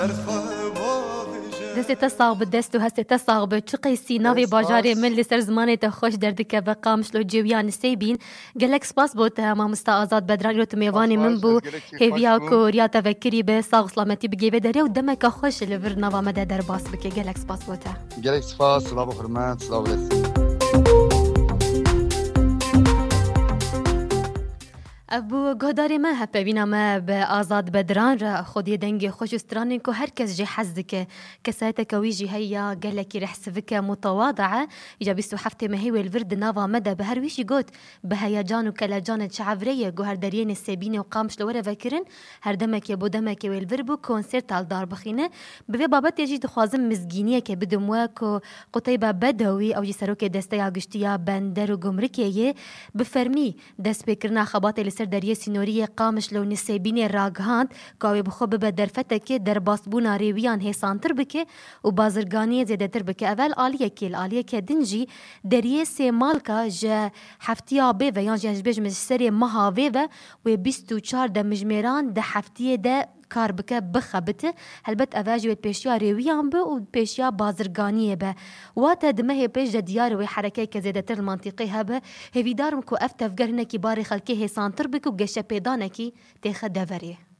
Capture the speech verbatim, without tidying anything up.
دسته تصاغ بدستو هسته تصاغ بتشقي سينافي باجاري من اللي سر زماني تخوش دردك بقام شلو جيويان السيبين قالك سباس بوتا ما مستعزات بدران لو تميفاني من بو هيفيا كوريا تفكري بصاغ سلامتي بجي بدري ودمك خوش اللي فرنا مدى درباس بكي قالك سباس بوتا قالك سباس سلام خرمان سلام لسي ابو گهداری ما هپوینا ما به آزاد بدران را خودی دنگی خوش استرانین که هر کس جی حزدک کسایت کویجی هیا گلکی رحسفک متواضعه ایجا بیستو هفته مهی والورد ناوا مده به هر ویشی گوت به هیجان و کلاجان شعبریه گوهر درین سبینه و قامش لوره فکرن هر دمک بو دمک والور بو کنسرت al دار بخینه به بابت یجی دخوازم مزگینیه که بدم وکو قطیبه بدوی او جی سروک دسته آگشتیا بندر و گمرکیه بفرمی دست بکرنا خبات دریه سینوری قامش لو نسبین راگهاند که بخو به درفته که در باسبونا ریویان هسانتر بکه و بازرگانی زیاده تر بکه اول آلیه کل آلیه که دنجی دریه سی مالکا جه هفتیا به و یا جه بج مجسری مهاوه و و بیست و چار ده مجمران ده هفتیه ده کار بکه بخبته هلبت اواجی و پیشیا ریویان به و پیشیا بازرگانیه به و تا دمه پیش دیار و حرکه که زیاده تر منطقی هبه هویدارم که افتفگر نکی باری خلکی هسانتر بکه و گشه پیدانه کی تیخه دوریه